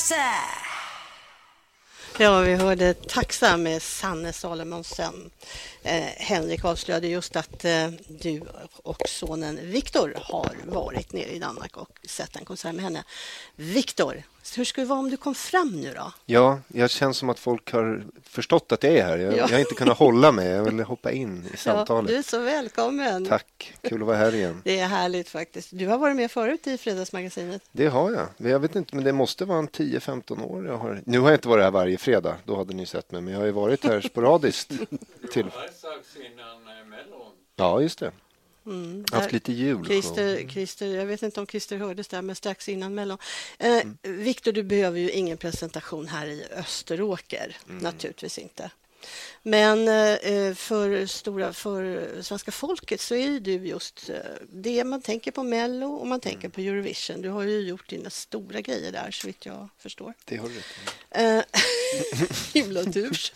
Ja, vi hörde Taxa med Sanne Salomonsen. Henrik avslöjade just att du och sonen Viktor har varit nere i Danmark och sett en konsert med henne. Viktor, hur skulle det vara om du kom fram nu då? Ja, jag känner som att folk har förstått att jag är här. Jag har inte kunnat hålla mig. Jag vill hoppa in i samtalet. Ja, du är så välkommen. Tack, kul att vara här igen. Det är härligt faktiskt. Du har varit med förut i Fredagsmagasinet. Det har jag. Jag vet inte, men det måste vara en 10-15 år. Nu har jag inte varit här varje fredag. Då hade ni sett mig. Men jag har ju varit här sporadiskt. Till. Ja, just det. Haft lite jul. Christer, jag vet inte om Christer hördes där, men strax innan Mellon. Viktor, du behöver ju ingen presentation här i Österåker. Naturligtvis inte. Men för svenska folket så är du just det man tänker på Mello och man tänker på Eurovision. Du har ju gjort dina stora grejer där, så vitt jag förstår. Det har du rätt. Himla durs.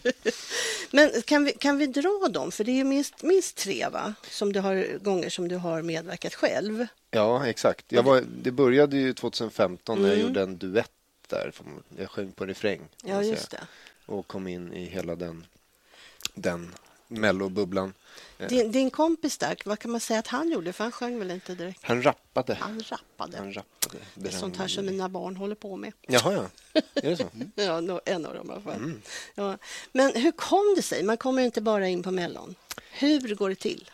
Men kan vi dra dem? För det är ju minst 3, va? Gånger som du har medverkat själv. Ja, exakt. Det började ju 2015 när jag gjorde en duett där. Jag sjöng på refräng. Ja, just det. Och kom in i hela den mellobubblan. Din kompis där, vad kan man säga att han gjorde? För han sjöng väl inte direkt? Han rappade. Det är sånt här som mina barn håller på med. Jaha, ja. Är det så? Ja, en av dem i alla fall. Ja. Men hur kom det sig? Man kommer ju inte bara in på Mellon. Hur går det till?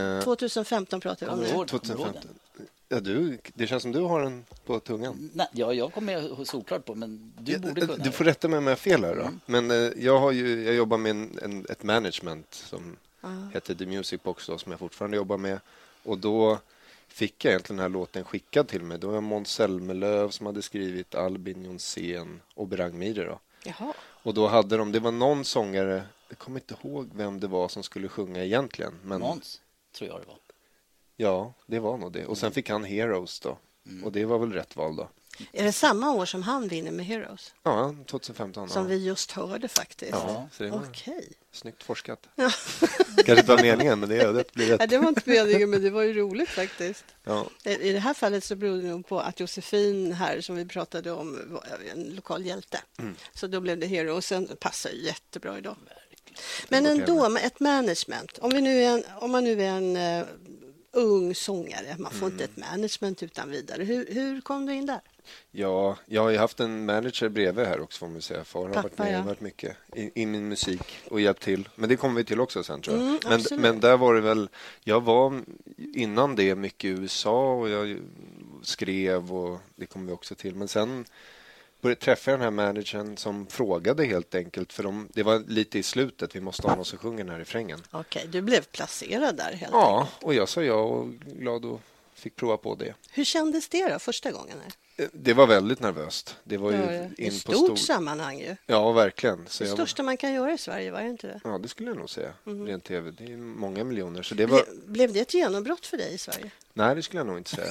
2015 pratar vi om nu. 2015. Ja, det känns som du har den på tungan. Nej, jag kommer såklart på, men du borde kunna. Du får rätta mig om jag har fel här då. Men jag jobbar med ett management som heter The Music Box då, som jag fortfarande jobbar med. Och då fick jag egentligen den här låten skickad till mig. Då var det Måns Zelmerlöw som hade skrivit, Albin Jonsén och Berang Miri då. Jaha. Och då hade det var någon sångare, jag kommer inte ihåg vem det var som skulle sjunga egentligen. Men Måns, tror jag det var. Ja, det var nog det. Och sen fick han Heroes då. Och det var väl rätt val då. Är det samma år som han vinner med Heroes? Ja, 2015. Som vi just hörde faktiskt. Ja, så det var okej. Snyggt forskat. Ja. Kanske inte var meningen, men det blir rätt. Ja, det var inte meningen, men det var ju roligt faktiskt. Ja. I det här fallet så beror det nog på att Josefin här, som vi pratade om, var en lokal hjälte. Så då blev det Heroes. Sen passar ju jättebra idag. Men ändå, med ett management. Om man nu är en ung sångare. Man får inte ett management utan vidare. Hur kom du in där? Ja, jag har ju haft en manager bredvid här också, får man säga. Far har varit med varit mycket i min musik och hjälpt till. Men det kommer vi till också sen, tror jag. Men där var det väl... Jag var innan det mycket i USA och jag skrev och det kommer vi också till. Men sen började träffa den här managern som frågade helt enkelt. För det var lite i slutet. Vi måste ha någon som sjunger den här refrängen. Okej, du blev placerad där helt enkelt. Ja, och jag sa ja och glad och fick prova på det. Hur kändes det då första gången? Det var väldigt nervöst. Det var ju ett stort sammanhang ju. Ja, verkligen. Så det största man kan göra i Sverige, var det inte det? Ja, det skulle jag nog säga. Rent tv. Det är många miljoner. Så blev det ett genombrott för dig i Sverige? Nej, det skulle jag nog inte säga.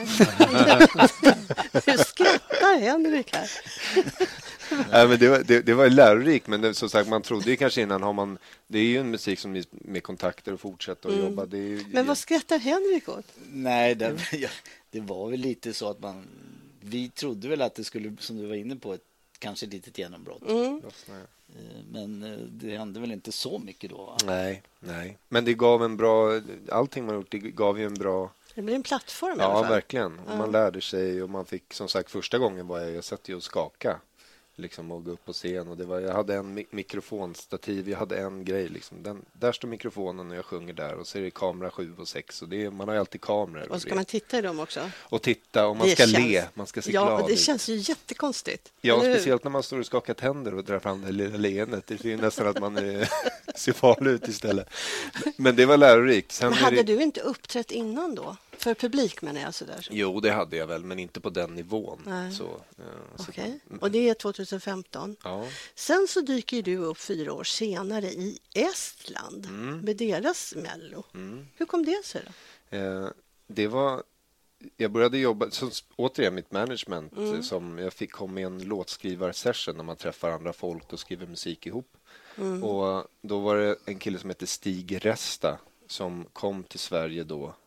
Hur skrattar Henrik här? Nej, men det var lärorikt, men som sagt, man trodde ju kanske innan det är ju en musik som med kontakter och fortsätta att jobba. Men vad skrattar Henrik åt? Nej, det var väl lite så att vi trodde väl att det skulle, som du var inne på, kanske ett litet genombrott. Men det hände väl inte så mycket då? Va? Nej. Men det gav allting man gjort, det gav ju en bra... Det blir en plattform i alla alla fall. Ja, verkligen. Och man lärde sig och man fick, som sagt, första gången jag satt ju och skaka. Liksom, och gå upp på scen och jag hade en mikrofonstativ, jag hade en grej liksom. Där står mikrofonen och jag sjunger där och så är det kamera 7 och 6 och man har ju alltid kameror. Och ska man titta i dem också? Och titta och man ska le, man ska se glad ut. Ja, det känns ju jättekonstigt. Ja, speciellt när man står och skakar tänder och drar fram det lilla leendet. Det är ju nästan att man ser farlig ut istället. Men det var lärorikt. Men hade du inte uppträtt innan då? För publik menar jag sådär. Jo, det hade jag väl, men inte på den nivån. Okej. Och det är 2015. Ja. Sen så dyker du upp 4 år senare i Estland med deras Mello. Hur kom det sig då? Jag började jobba, så återigen mitt management, som jag fick komma i en låtskrivarsession när man träffar andra folk och skriver musik ihop. Och då var det en kille som heter Stig Resta som kom till Sverige då.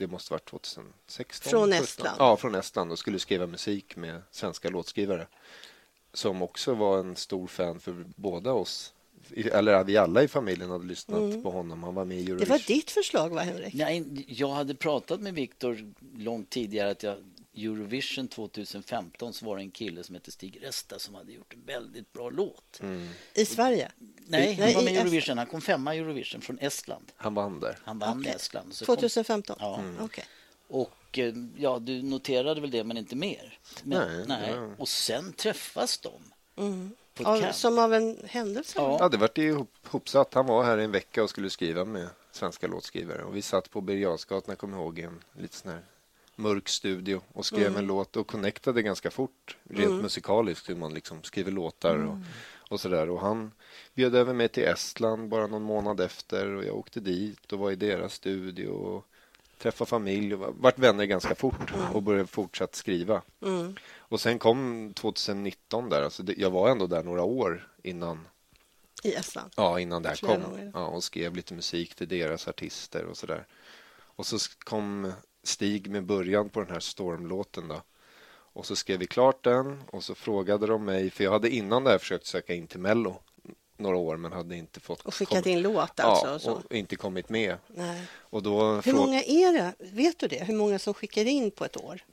det måste varit 2016. Från 17. Estland? Ja, från Estland och skulle skriva musik med svenska låtskrivare. Som också var en stor fan för båda oss. Eller vi alla i familjen hade lyssnat på honom. Han var med i Eurovision. Det var ditt förslag, va, Henrik? Nej, jag hade pratat med Viktor långt tidigare att Eurovision 2015 så var det en kille som hette Stig Resta som hade gjort en väldigt bra låt. I Sverige? Nej, han var med i Eurovision. Han kom 5:a i Eurovision från Estland. Han vann där. Han vann i Estland. Så 2015? Ja. Okej. Och ja, du noterade väl det, men inte mer. Men, nej. Ja. Och sen träffas de. Som av en händelse? Ja, det var ihopsatt. Han var här en vecka och skulle skriva med svenska låtskrivare. Och vi satt på Birger Jarlsgatan, jag kommer ihåg, i en lite sån här mörk studio och skrev en låt och connectade ganska fort. Rent musikaliskt, hur man liksom skriver låtar och sådär. Och han bjöd över mig till Estland bara någon månad efter och jag åkte dit och var i deras studio och träffade familj och vart vänner ganska fort och började fortsatt skriva. Och sen kom 2019 där, alltså jag var ändå där några år innan. I Estland? Ja, innan det här kom. Gånger. Ja, och skrev lite musik till deras artister och sådär. Och så kom Stig med början på den här Stormlåten då. Och så skrev vi klart den och så frågade de mig, för jag hade innan det här försökt söka in till Mello några år men hade inte fått... Och skickat in låt alltså? Ja, och, så. och inte kommit med. Nej. Och då Hur många är det? Vet du det? Hur många som skickar in på ett år?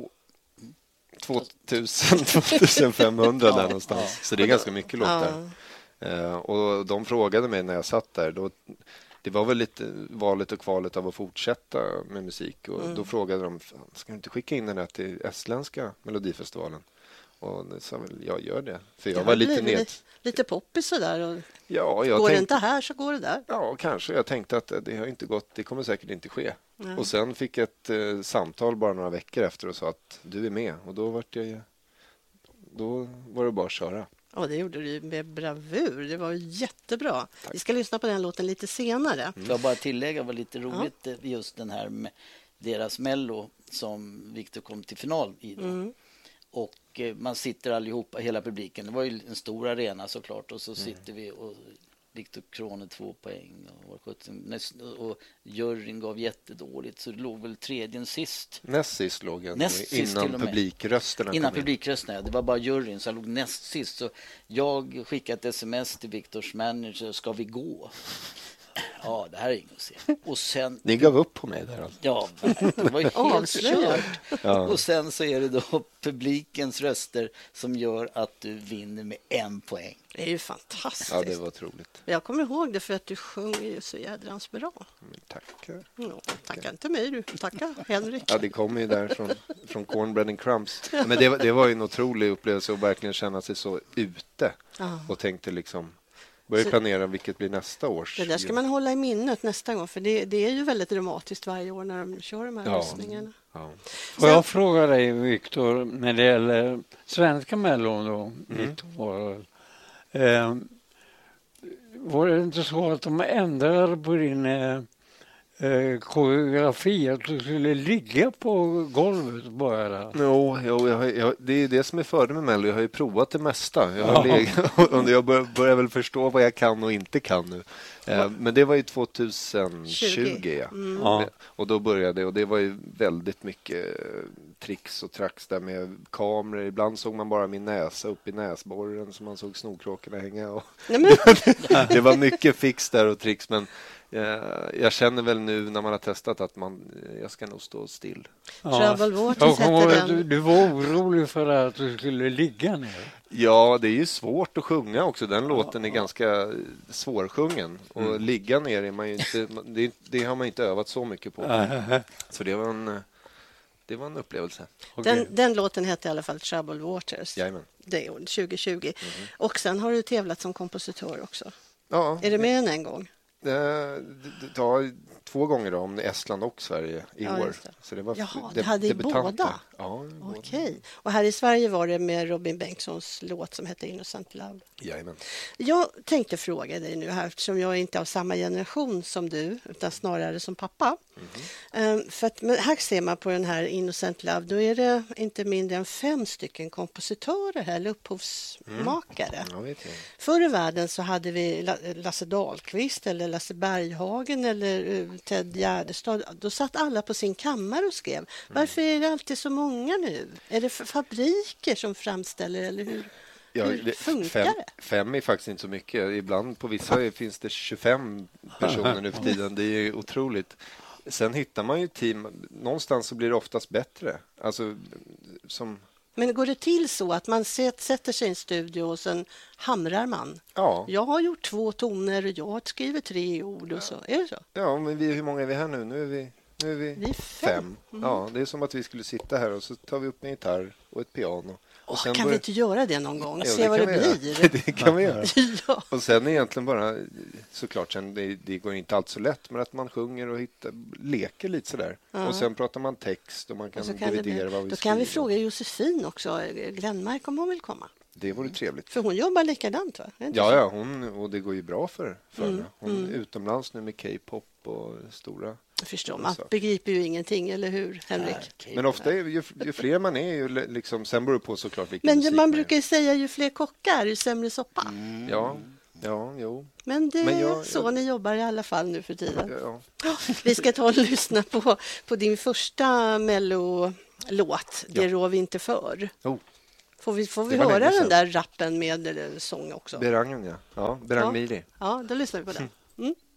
2500 där någonstans. Så det är ganska mycket låtar. Och de frågade mig när jag satt där. Det var väl lite valet och kvalet av att fortsätta med musik. Och då frågade de, ska du inte skicka in den här till estländska Melodifestivalen? Och det sa väl, jag gör det. För jag var lite lite poppis sådär. Och ja, går det inte här så går det där. Ja, kanske. Jag tänkte att det har inte gått. Det kommer säkert inte ske. Och sen fick jag ett samtal bara några veckor efter och sa att du är med. Och då var det bara att köra. Ja, det gjorde du med bravur. Det var jättebra. Tack. Vi ska lyssna på den låten lite senare. Jag bara tillägga, var lite roligt just den här med deras Mello som Viktor kom till final i då. Och man sitter allihopa, hela publiken. Det var ju en stor arena såklart. Och så sitter vi och Viktor Krone 2 poäng och juryn gav jättedåligt så det låg väl tredje sist. Näst sist låg jag innan publikrösterna. Innan publikrösterna, det var bara juryn så jag låg näst sist. Så jag skickade ett sms till Viktors manager, ska vi gå? Ja, det här är inget att se. Och sen... Ni gav upp på mig där alltså. Ja, det var ju helt kört. Ja. Och sen så är det då publikens röster som gör att du vinner med 1 poäng. Det är ju fantastiskt. Ja, det var otroligt. Jag kommer ihåg det för att du sjunger ju så jädrans bra. Tackar. Ja, tacka inte mig du. Tacka Henrik. Ja, det kommer ju där från Cornbread and Crumbs. Men det var ju en otrolig upplevelse att verkligen känna sig så ute. Och tänkte liksom börja planera vilket blir nästa års. Det där ska man hålla i minnet nästa gång. För det är ju väldigt dramatiskt varje år när de kör de här röstningarna. Ja. Får jag fråga dig, Viktor, när det gäller svenska Mellon då, var det inte så att de ändrade på din koreografi, att du skulle ligga på golvet bara? Jo, det är det som är fördelen med Mello. Jag har ju provat det mesta. Jag börjar väl förstå vad jag kan och inte kan nu. Men det var ju 2020. Och då började och det var ju väldigt mycket tricks och tracks där med kameror. Ibland såg man bara min näsa upp i näsborren så man såg snorkråkorna hänga. Det var mycket fix där och tricks, men jag känner väl nu när man har testat att jag ska nog stå still. Du var orolig för att du skulle ligga ner. Ja, det är ju svårt att sjunga också. Den låten är ganska svårsjungen. Och ligga ner är man ju inte, det har man inte övat så mycket på. Så det var en upplevelse. Den låten heter i alla fall Troubled Waters. Jajamän. Det är 2020. Och sen har du tävlat som kompositör också. Ja. Är det mer än en gång? Det 2 gånger då, om Estland och Sverige i år. Så det var det hade i båda? Ja, okej. Och här i Sverige var det med Robin Bengtssons låt som heter Innocent Love. Jajamän. Jag tänkte fråga dig nu här, eftersom jag inte är av samma generation som du, utan snarare som pappa. För att här ser man på den här Innocent Love, då är det inte mindre än 5 stycken kompositörer här, eller upphovsmakare. Jag vet inte. Förr i världen så hade vi Lasse Dahlqvist eller Lasse Berghagen eller Ted Gärdestad, då satt alla på sin kammare och skrev. Varför är det alltid så många nu? Är det fabriker som framställer eller hur? Hur funkar det? 5 är faktiskt inte så mycket. Ibland på vissa finns det 25 personer nu för tiden. Det är otroligt. Sen hittar man ju team. Någonstans så blir det oftast bättre. Alltså, Men går det till så att man sätter sig i en studio och sen hamrar man? Ja. Jag har gjort 2 toner och jag har skrivit 3 ord och så. Är det så? Ja, men hur många är vi här nu? Nu är vi 5. Ja, det är som att vi skulle sitta här och så tar vi upp en gitarr och ett piano. Och sen kan vi inte göra det någon gång? Ja, se vad det blir. Det kan vi göra. Ja. Och sen egentligen bara, såklart, det går inte allt så lätt, men att man sjunger och leker lite sådär. Och sen pratar man text och man kan dividera vad vi Då skriver. kan vi fråga Josefin också, Glenmark, om hon vill komma. Det vore trevligt. För hon jobbar likadant, va? Ja, och det går ju bra för henne. Hon är utomlands nu med K-pop och stora... Jag förstår, man begriper ju ingenting, eller hur, Henrik? Men ofta är ju fler man är, ju liksom, sen beror det på såklart vilken Men musik man brukar ju säga ju fler kockar, ju sämre soppa. Ja, jo. Men det är så ni jobbar i alla fall nu för tiden. Ja. Vi ska ta och lyssna på din första Mello-låt, Det rår vi inte för. Får vi höra den där rappen med sång också? Berangen, ja. Berang Miri. Ja, då lyssnar vi på den.